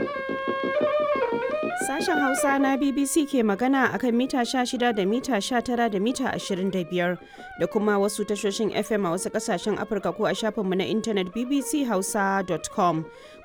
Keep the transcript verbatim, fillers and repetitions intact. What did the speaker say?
Sashen Hausa na B B C ke magana akan mita shida da mita tara da mita ashirin da biyar da kuma wasu tashoshin F M a wasu kasashen Afirka ko a shafinmu na intanet b b c hausa dot com.